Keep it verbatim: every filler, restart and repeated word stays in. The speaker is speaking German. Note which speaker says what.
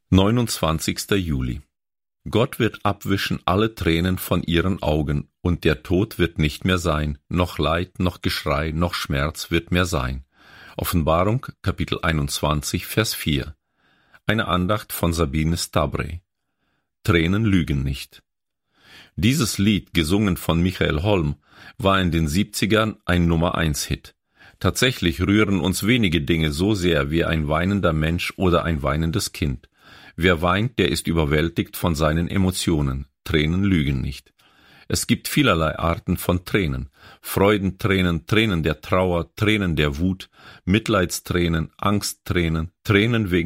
Speaker 1: neunundzwanzigster Juli. Gott wird abwischen alle Tränen von ihren Augen, und der Tod wird nicht mehr sein, noch Leid, noch Geschrei, noch Schmerz wird mehr sein. Offenbarung, Kapitel einundzwanzig, Vers vier. Eine Andacht von Sabine Stabrey. Tränen lügen nicht. Dieses Lied, gesungen von Michael Holm, war in den siebzigern ein Nummer-eins-Hit. Tatsächlich rühren uns wenige Dinge so sehr wie ein weinender Mensch oder ein weinendes Kind. Wer weint, der ist überwältigt von seinen Emotionen. Tränen lügen nicht. Es gibt vielerlei Arten von Tränen. Freudentränen, Tränen der Trauer, Tränen der Wut, Mitleidstränen, Angsttränen, Tränen wegen